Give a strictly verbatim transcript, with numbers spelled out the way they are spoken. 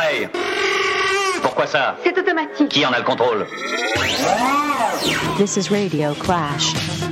l'appareil. Pourquoi ça? C'est automatique. Qui en a le contrôle? This is Radio Clash.